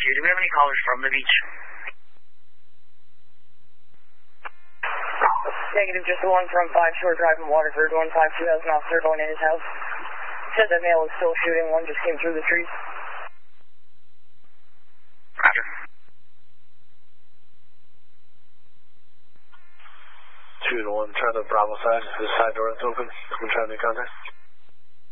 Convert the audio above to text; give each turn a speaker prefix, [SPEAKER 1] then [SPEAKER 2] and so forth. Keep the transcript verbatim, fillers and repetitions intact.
[SPEAKER 1] two. Do we have any callers from the beach?
[SPEAKER 2] Negative, just the one from five Shore Drive in Waterford. one five two has an officer going in his house. Said that male was still shooting. One just came through the trees.
[SPEAKER 1] Roger.
[SPEAKER 3] two to one, try the Bravo side. This side door is open. I'm trying to make contact.